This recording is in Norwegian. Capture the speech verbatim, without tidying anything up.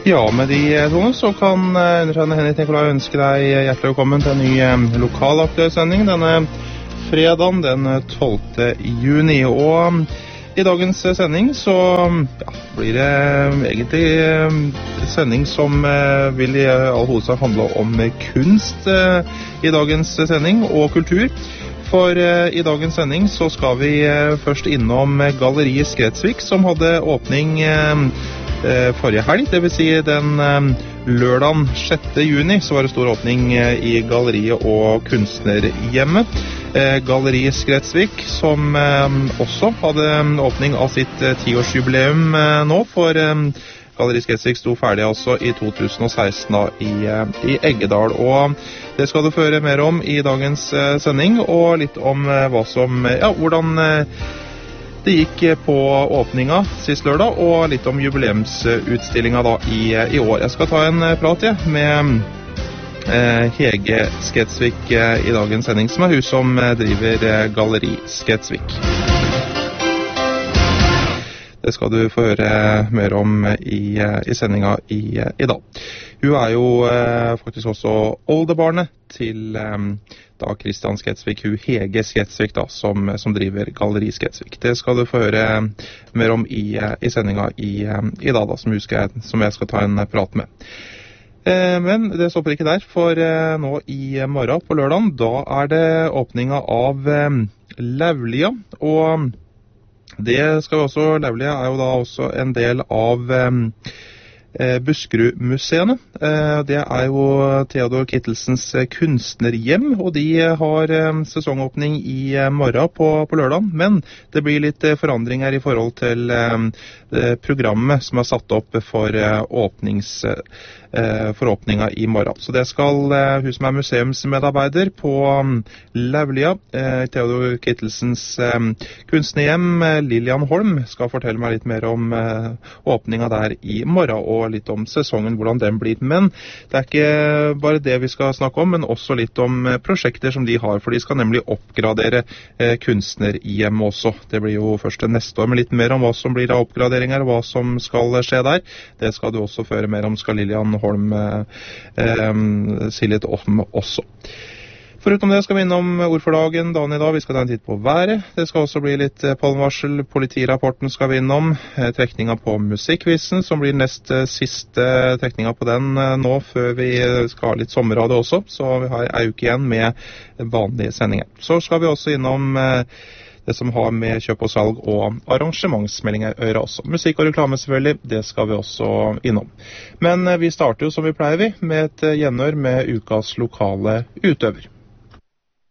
Ja, med de toene så kan undertegnede Henrik Nikolai ønske deg hjertelig velkommen til en ny lokalaktuell sending denne fredagen den tolvte juni. Og i dagens sending så ja, blir det egentlig en sending som vil i all hovedsak handle om kunst i dagens sending og kultur. For i dagens sending så skal vi først innom Galleriet Skretsvik, som hadde åpning forrige helg, det vil si den lørdagen sjette juni, så var det stor åpning i Galleriet og Kunstnerhjemmet. Galleriet Skretsvik, som også hadde åpning av sitt tiårsjubileum nå, for Galleriet Skretsvik sto ferdig altså i to tusen og seksten da, i, i Eggedal, og det skal du føre mer om i dagens sending, og litt om hva som, ja, hvordan det gikk på åpninga sist lørdag, og litt om jubileumsutstillinga da i, i år. Jeg skal ta en prat ja, med eh, Hege Skretsvik eh, i dagens sending, som er hun som driver eh, Galleri Skretsvik. Det skal du få høre mer om i, i sendinga i, i dag. Hun er jo eh, faktisk også oldebarnet til eh, da Kristian Skretsvik, hun Hege Skretsvik da, som, som driver Galleri Skretsvik. Det skal du få høre mer om i, i sendinga i, i dag, da, som, jeg, som jeg skal ta en prat med. Eh, men det stopper ikke der, for eh, nå i morgen på lørdagen, da er det åpninga av eh, Laulia, og det skal vi også, Laulia er jo da også en del av eh, Buskerud-museene. Eh, det er jo Theodor Kittelsens kunstnerhjem, og de har eh, sesongåpning i eh, morgen på, på lørdag, men det blir litt eh, forandringer i forhold til eh, programmet som er satt opp for eh, åpnings for åpninga i morgen. Så det skal hun som er museumsmedarbeider på Laulia, Theodor Kittelsens kunstnerhjem, Lilian Holm, skal fortelle meg litt mer om åpninga der i morgen, og litt om sesongen, hvordan den blir. Men det er ikke bare det vi skal snakke om, men også litt om prosjekter som de har, for de skal nemlig oppgradere kunstnerhjem også. Det blir jo først neste år, men litt mer om hva som blir av oppgraderinger, og hva som skal skje der. Det skal du også føre mer om, skal Lilian Holm eh, eh, si litt om også. Foruten det skal vi innom ord for dagen, dagen i dag. Vi skal ta en titt på været. Det skal også bli litt pollenvarsel. Politirapporten skal vi innom. Trekninga på musikkvisen, som blir nest siste trekninga på den nå, før vi skal ha litt sommerradio også. Så vi har en uke igjen med vanlige sendinger. Så skal vi også innom det som har med kjøp og salg og arrangementsmeldinger å gjøre også. Musikk og reklame selvfølgelig, det skal vi også innom. Men vi starter jo som vi pleier vi, med et gjenhør med ukas lokale utøver.